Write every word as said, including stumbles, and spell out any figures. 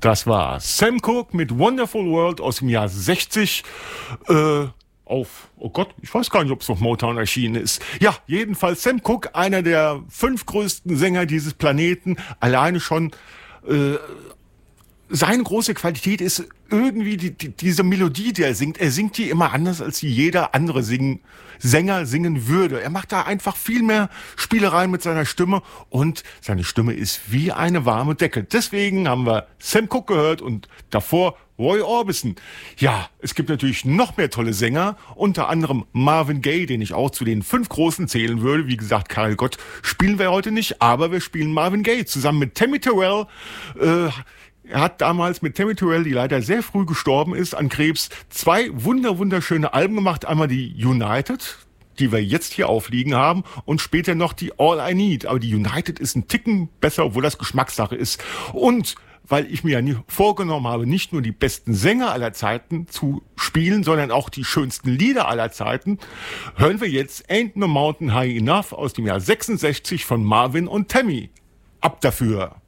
Das war Sam Cooke mit Wonderful World aus dem Jahr sechzig. Äh, auf, oh Gott, ich weiß gar nicht, ob es auf Motown erschienen ist. Ja, jedenfalls Sam Cooke, einer der fünf größten Sänger dieses Planeten. Alleine schon äh, seine große Qualität ist irgendwie die, die, diese Melodie, die er singt. Er singt die immer anders, als jeder andere singen, Sänger singen würde. Er macht da einfach viel mehr Spielereien mit seiner Stimme und seine Stimme ist wie eine warme Decke. Deswegen haben wir Sam Cooke gehört und davor Roy Orbison. Ja, es gibt natürlich noch mehr tolle Sänger, unter anderem Marvin Gaye, den ich auch zu den fünf Großen zählen würde. Wie gesagt, Karel Gott spielen wir heute nicht, aber wir spielen Marvin Gaye zusammen mit Tammy Terrell. Äh, Er hat damals mit Tammy Terrell, die leider sehr früh gestorben ist an Krebs, zwei wunder wunderschöne Alben gemacht. Einmal die United, die wir jetzt hier aufliegen haben, und später noch die All I Need. Aber die United ist ein Ticken besser, obwohl das Geschmackssache ist. Und weil ich mir ja nie vorgenommen habe, nicht nur die besten Sänger aller Zeiten zu spielen, sondern auch die schönsten Lieder aller Zeiten, hören wir jetzt Ain't No Mountain High Enough aus dem Jahr sechsundsechzig von Marvin und Tammy. Ab dafür!